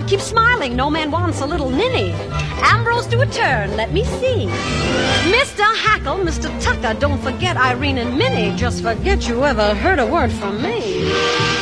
keep smiling, no man wants a little ninny. Ambrose, do a turn, let me see. Mr. Hackle, Mr. Tucker, don't forget Irene and Minnie. Just forget you ever heard a word from me.